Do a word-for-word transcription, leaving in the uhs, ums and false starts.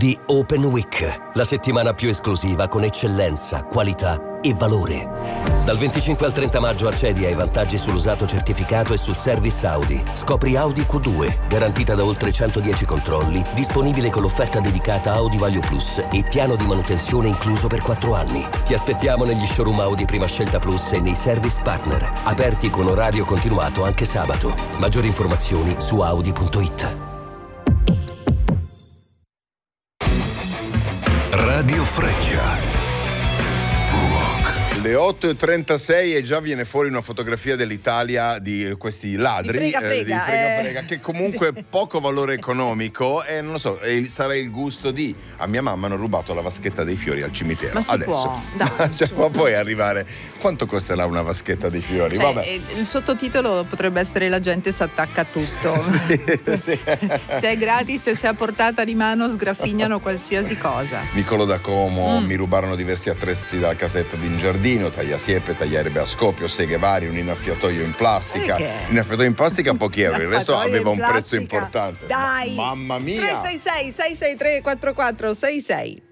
The Open Week, la settimana più esclusiva con eccellenza, qualità e valore. Dal venticinque al trenta maggio accedi ai vantaggi sull'usato certificato e sul service Audi. Scopri Audi Q due, garantita da oltre centodieci controlli, disponibile con l'offerta dedicata Audi Value Plus e piano di manutenzione incluso per quattro anni. Ti aspettiamo negli showroom Audi Prima Scelta Plus e nei service partner, aperti con orario continuato anche sabato. Maggiori informazioni su audi punto it. Radio Freccia. Le otto e trentasei e già viene fuori una fotografia dell'Italia di questi ladri di frega frega, eh, di frega, eh. frega che comunque Sì. poco valore economico e non lo so, eh, sarà il gusto di a mia mamma hanno rubato la vaschetta dei fiori al cimitero. Ma si adesso può, dai, cioè, su. ma poi arrivare quanto costerà una vaschetta dei fiori? Cioè, Vabbè. eh, il sottotitolo potrebbe essere la gente si attacca a tutto. Sì, sì. Se è gratis e se è a portata di mano sgraffignano qualsiasi cosa. Niccolò da Como, Mm. mi rubarono diversi attrezzi dalla casetta di in giardino, tagliasiepe, tagliaerbe a scoppio, seghe varie, un innaffiatoio in plastica. Perché? Innaffiatoio in plastica pochi euro, il resto Innaffiatoio aveva in un prezzo plastica. importante. Dai! Mamma mia! tre sei sei sei sei tre quattro quattro sei sei